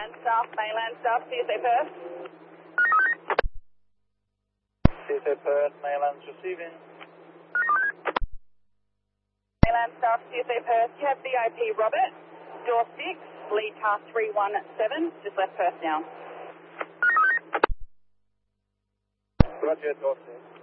mainland staff, CSA Perth. CSA Perth, mainland's receiving. Mainland staff, CSA Perth. You have VIP Robert, door 6, lead car 317, just left Perth now. Roger, door 6.